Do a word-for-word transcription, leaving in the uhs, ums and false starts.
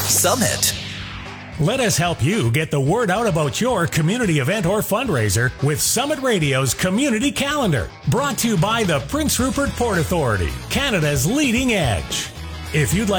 Summit. Let us help you get the word out about your community event or fundraiser with Summit Radio's Community Calendar, brought to you by the Prince Rupert Port Authority, Canada's leading edge. If you'd like